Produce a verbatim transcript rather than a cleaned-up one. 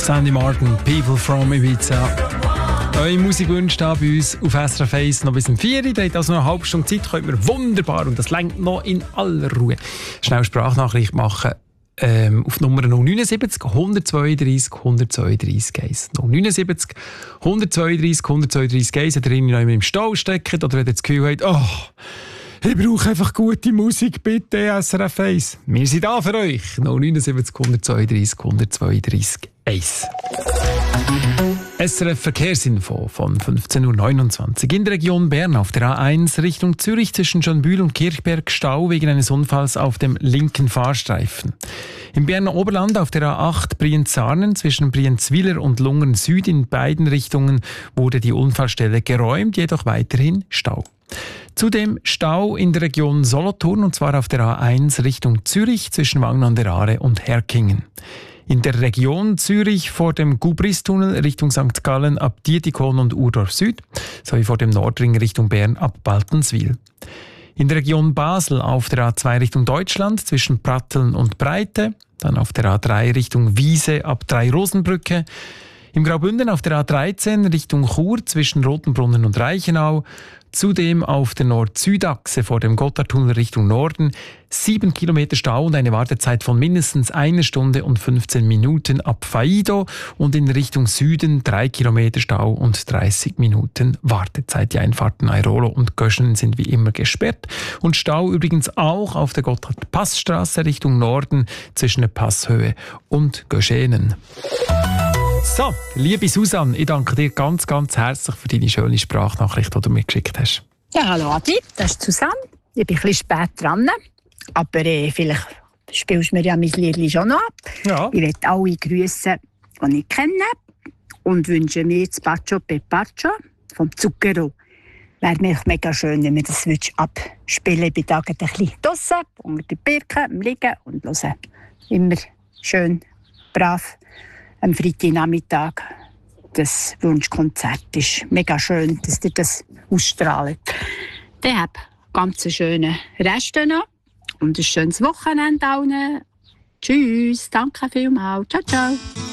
Sandy Martin, People from Ibiza. Eure Musikwünsche da bei uns auf S R F eins noch bis um vier Uhr. Ihr habt also noch eine halbe Stunde Zeit, könnt ihr wunderbar, und das reicht noch in aller Ruhe, schnell Sprachnachricht machen ähm, auf Nummer null neun sieben null eins zwei drei eins zwei drei eins. null neun sieben null eins zwei drei eins zwei drei eins. Wenn ihr irgendwie noch im Stau steckt oder wenn ihr das Gefühl habt, oh, ich brauche einfach gute Musik, bitte S R F eins. Wir sind da für euch. null neun sieben null eins zwei drei eins zwei drei eins. S R F Verkehrsinfo von fünfzehn Uhr neunundzwanzig. In der Region Bern auf der A eins Richtung Zürich zwischen Schönbühl und Kirchberg Stau wegen eines Unfalls auf dem linken Fahrstreifen. Im Berner Oberland auf der A acht Brienz-Sarnen zwischen Brienzwiller und Lungern Süd in beiden Richtungen wurde die Unfallstelle geräumt, jedoch weiterhin Stau. Zudem Stau in der Region Solothurn, und zwar auf der A eins Richtung Zürich zwischen Wangen an der Aare und Herkingen. In der Region Zürich vor dem Gubristunnel Richtung Sankt Gallen ab Dietikon und Urdorf Süd, sowie vor dem Nordring Richtung Bern ab Baltenswil. In der Region Basel auf der A zwei Richtung Deutschland zwischen Pratteln und Breite, dann auf der A drei Richtung Wiese ab Drei-Rosenbrücke, im Graubünden auf der A dreizehn Richtung Chur zwischen Rotenbrunnen und Reichenau, zudem auf der Nord-Süd-Achse vor dem Gotthardtunnel Richtung Norden sieben Kilometer Stau und eine Wartezeit von mindestens einer Stunde und fünfzehn Minuten ab Faido, und in Richtung Süden drei Kilometer Stau und dreißig Minuten Wartezeit. Die Einfahrten Airolo und Göschen sind wie immer gesperrt, und Stau übrigens auch auf der Gotthard-Passstraße Richtung Norden zwischen der Passhöhe und Göschenen. So, liebe Susanne, ich danke dir ganz, ganz herzlich für deine schöne Sprachnachricht, die du mir geschickt hast. Ja, hallo Adi, das ist Susanne. Ich bin ein bisschen spät dran, aber äh, vielleicht spielst du mir ja mein Liedchen schon noch ab. Ja. Ich möchte alle grüßen, die ich kenne, und wünsche mir das Bacio Pepacho vom Zucchero. Wäre mir mega schön, wenn wir das abspielen. Ich bin da ein bisschen draussen, unter den Birken, am Liegen und höre immer schön, brav am Freitagnachmittag. Das Wunschkonzert ist mega schön, dass ihr das ausstrahlt. Dann habt ganz schöne Reste noch und ein schönes Wochenende allen. Tschüss, danke vielmals. Ciao, ciao.